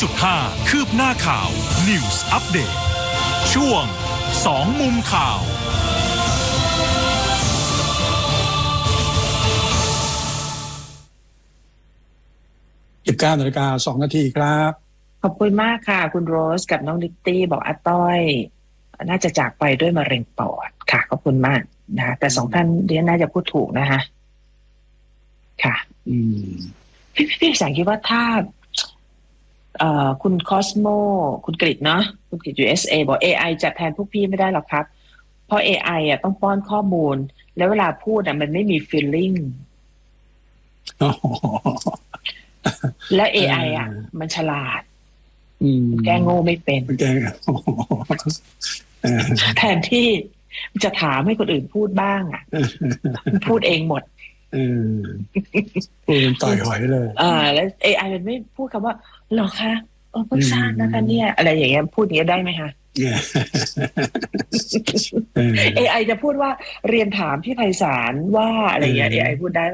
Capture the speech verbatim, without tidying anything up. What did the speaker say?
จุดห้า คืบหน้าข่าว News Update ช่วงสองมุมข่าวสิบเก้านาฬิกาสองนาทีครับขอบคุณมากค่ะคุณโรสกับน้องนิตตี้บอกอาต้อยน่าจะจากไปด้วยมะเร็งปอดค่ะขอบคุณมากนะแต่สองท่านเรียนน่าจะพูดถูกนะฮะค่ะอืมพี่พี่สังคิดว่าถ้าเอ่อคุณคอสโมคุณกฤษเนาะคุณกฤษ ยู เอส เอ บอก เอ ไอ จะแทนพวกพี่ไม่ได้หรอกครับเพราะ เอ ไอ อ่ะต้องป้อนข้อมูลแล้วเวลาพูดอ่ะมันไม่มี feeling แล้ว เอ ไอ อ่ะมันฉลาดแก้โง่ไม่เป็นแก้แทนที่จะถามให้คนอื่นพูดบ้างอ่ะพูดเองหมดพูดเป็นต่อยหอยเลยอ่าแล้ว เอ ไอ มันไม่พูดคำว่าหรอคะเออเพิ่งทราบนะคะเนี่ยอะไรอย่างเงี้ยพูดอย่างเงี้ยได้ไหมคะ เอ ไอ จะพูดว่าเรียนถามพี่ไพศาลว่าอะไรอย่างเงี้ย เอ ไอ พูดได้